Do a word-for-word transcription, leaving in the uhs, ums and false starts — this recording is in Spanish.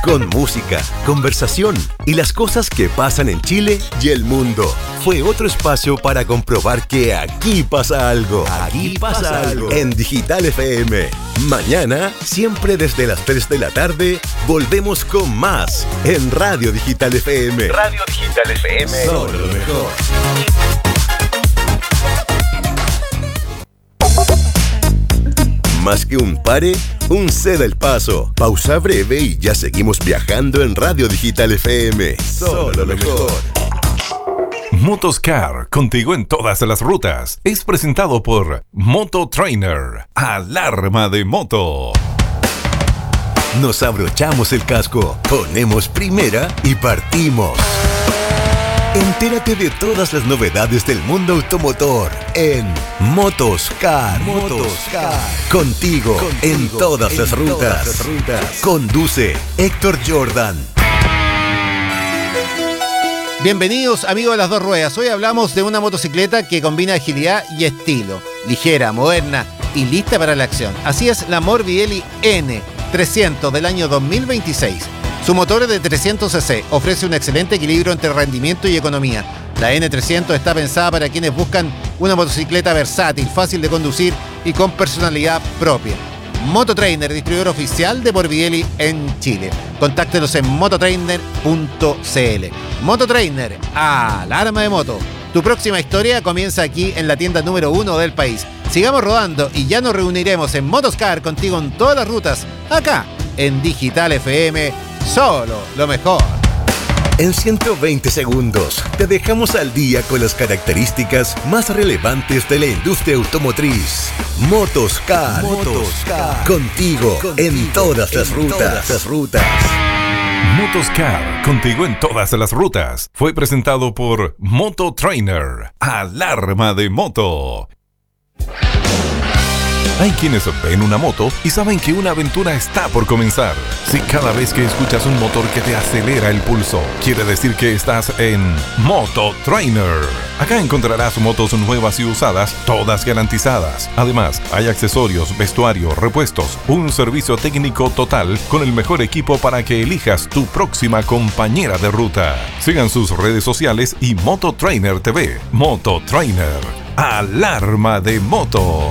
con música, conversación y las cosas que pasan en Chile y el mundo. Fue otro espacio para comprobar que aquí pasa algo. Aquí pasa algo. En Digital F M. Mañana, siempre desde las tres de la tarde, volvemos con más en Radio Digital F M. Radio Digital F M. Solo lo mejor. Más que un pare, un ceda el paso. Pausa breve y ya seguimos viajando en Radio Digital F M. Solo lo mejor. Motoscar, contigo en todas las rutas. Es presentado por Moto Trainer. Alarma de moto. Nos abrochamos el casco, ponemos primera y partimos. Entérate de todas las novedades del mundo automotor en Motoscar. Motoscar. Contigo, Contigo en todas, en las, rutas. todas las rutas. Conduce Héctor Jordan. Bienvenidos amigos de las dos ruedas. Hoy hablamos de una motocicleta que combina agilidad y estilo. Ligera, moderna y lista para la acción. Así es la Morbidelli N trescientos del año dos mil veintiséis. Su motor es de trescientos cc, ofrece un excelente equilibrio entre rendimiento y economía. La N trescientos está pensada para quienes buscan una motocicleta versátil, fácil de conducir y con personalidad propia. Mototrainer, distribuidor oficial de Morbidelli en Chile. Contáctenos en mototrainer punto c l. Mototrainer, alarma de moto. Tu próxima historia comienza aquí en la tienda número uno del país. Sigamos rodando y ya nos reuniremos en Motoscar contigo en todas las rutas, acá en Digital F M. Solo lo mejor. En ciento veinte segundos te dejamos al día con las características más relevantes de la industria automotriz. Motoscar. Motoscar. Contigo, Contigo en todas las en rutas. Todas las rutas. Motoscar, contigo en todas las rutas. Fue presentado por Moto Trainer. Alarma de moto. Hay quienes ven una moto y saben que una aventura está por comenzar. Si cada vez que escuchas un motor que te acelera el pulso, quiere decir que estás en Moto Trainer. Acá encontrarás motos nuevas y usadas, todas garantizadas. Además, hay accesorios, vestuario, repuestos, un servicio técnico total con el mejor equipo para que elijas tu próxima compañera de ruta. Sigan sus redes sociales y Moto Trainer T V. Moto Trainer. Alarma de moto.